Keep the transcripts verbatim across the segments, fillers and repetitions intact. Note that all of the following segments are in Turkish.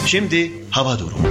Şimdi hava durumu.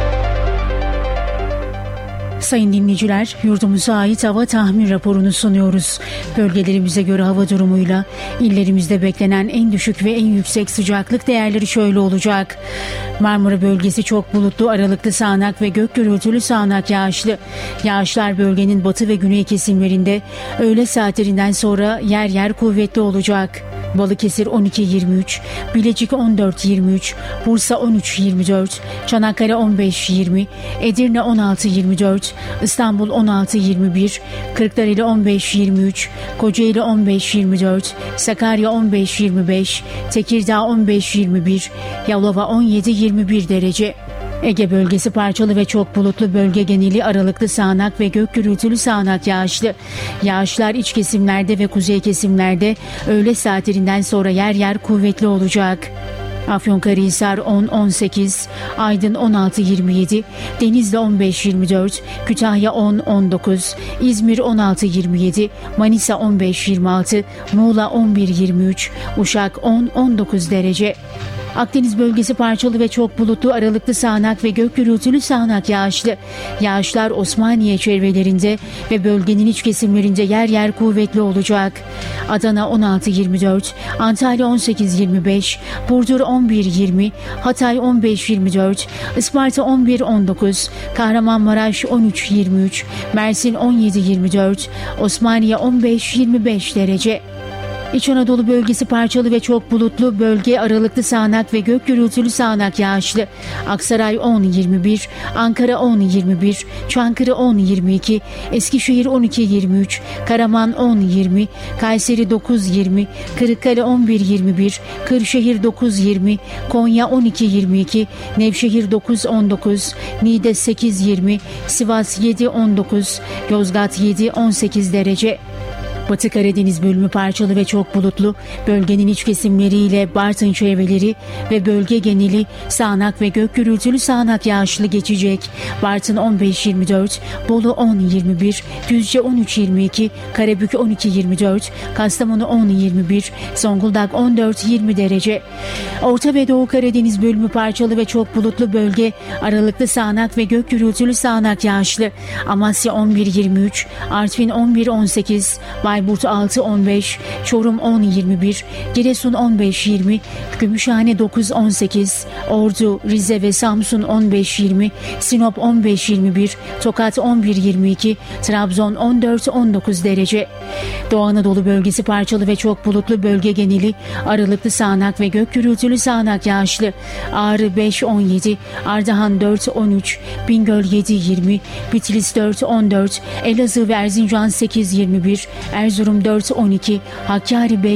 Sayın dinleyiciler, yurdumuza ait hava tahmin raporunu sunuyoruz. Bölgelerimize göre hava durumuyla illerimizde beklenen en düşük ve en yüksek sıcaklık değerleri şöyle olacak. Marmara bölgesi çok bulutlu, aralıklı sağanak ve gök gürültülü sağanak yağışlı. Yağışlar bölgenin batı ve güney kesimlerinde öğle saatlerinden sonra yer yer kuvvetli olacak. Balıkesir on iki yirmi üç, Bilecik on dört yirmi üç, Bursa on üç yirmi dört, Çanakkale on beş yirmi, Edirne on altı yirmi dört, İstanbul on altı yirmi bir, Kırklareli on beş yirmi üç, Kocaeli on beş yirmi dört, Sakarya on beş yirmi beş, Tekirdağ on beş yirmi bir, Yalova on yedi yirmi bir derece. Ege bölgesi parçalı ve çok bulutlu, bölge geneli aralıklı sağanak ve gök gürültülü sağanak yağışlı. Yağışlar iç kesimlerde ve kuzey kesimlerde öğle saatlerinden sonra yer yer kuvvetli olacak. Afyonkarahisar on on sekiz, Aydın on altı yirmi yedi, Denizli on beş yirmi dört, Kütahya on on dokuz, İzmir on altı yirmi yedi, Manisa on beş yirmi altı, Muğla on bir yirmi üç, Uşak on on dokuz derece. Akdeniz bölgesi parçalı ve çok bulutlu, aralıklı sağanak ve gök gürültülü sağanak yağışlı. Yağışlar Osmaniye çevrelerinde ve bölgenin iç kesimlerinde yer yer kuvvetli olacak. Adana on altı yirmi dört, Antalya on sekiz yirmi beş, Burdur on bir yirmi, Hatay on beş yirmi dört, Isparta on bir on dokuz, Kahramanmaraş on üç yirmi üç, Mersin on yedi yirmi dört, Osmaniye on beş yirmi beş derece. İç Anadolu bölgesi parçalı ve çok bulutlu, bölge aralıklı sağanak ve gök gürültülü sağanak yağışlı. Aksaray on yirmi bir, Ankara on yirmi bir, Çankırı on yirmi iki, Eskişehir on iki yirmi üç, Karaman on yirmi, Kayseri dokuz yirmi, Kırıkkale on bir yirmi bir, Kırşehir dokuz yirmi, Konya on iki yirmi iki, Nevşehir dokuz on dokuz, Niğde sekiz yirmi, Sivas yedi on dokuz, Yozgat yedi on sekiz derece. Batı Karadeniz bölümü parçalı ve çok bulutlu, bölgenin iç kesimleriyle Bartın çevreleri ve bölge geneli sağanak ve gök gürültülü sağanak yağışlı geçecek. Bartın on beş yirmi dört, Bolu on yirmi bir, Düzce on üç yirmi iki, Karabük on iki yirmi dört, Kastamonu on yirmi bir, Zonguldak on dört yirmi derece. Orta ve Doğu Karadeniz bölümü parçalı ve çok bulutlu, bölge aralıklı sağanak ve gök gürültülü sağanak yağışlı. Amasya on bir yirmi üç, Artvin on bir on sekiz, Bayburt altı on beş, Çorum on yirmi bir, Giresun on beş yirmi, Gümüşhane dokuz on sekiz, Ordu, Rize ve Samsun on beş yirmi, Sinop on beş yirmi bir, Tokat on bir yirmi iki, Trabzon on dört on dokuz derece. Doğu Anadolu bölgesi parçalı ve çok bulutlu, bölge geneli aralıklı sağanak ve gök gürültülü sağanak yağışlı. Ağrı beş on yedi, Ardahan dört on üç, Bingöl yedi yirmi, Bitlis dört on dört, Elazığ ve Erzincan sekiz yirmi bir, Erzurum dört on iki, Hakkari beş